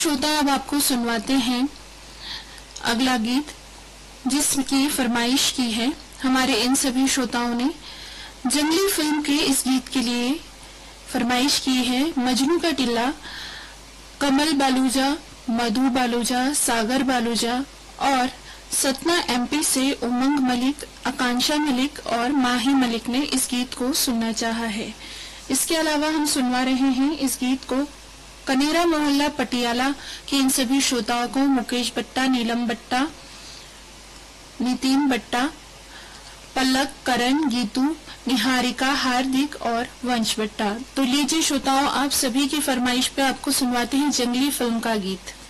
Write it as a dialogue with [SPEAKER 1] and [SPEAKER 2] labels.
[SPEAKER 1] श्रोता, अब आपको सुनवाते हैं अगला गीत जिसकी फरमाइश की है हमारे इन सभी श्रोताओं ने। जंगली फिल्म के इस गीत के लिए फरमाइश की है मजनू का टिल्ला, कमल बालूजा, मधु बालूजा, सागर बालूजा और सतना एमपी से उमंग मलिक, आकांक्षा मलिक और माही मलिक ने इस गीत को सुनना चाहा है। इसके अलावा हम सुनवा रहे हैं इस गीत को कनेरा मोहल्ला पटियाला के इन सभी श्रोताओं को, मुकेश बट्टा, नीलम बट्टा, नितिन बट्टा, पलक, करण, गीतू, निहारिका, हार्दिक और वंश बट्टा। तो लीजिए श्रोताओं, आप सभी की फरमाइश पे आपको सुनवाते हैं जंगली फिल्म का गीत।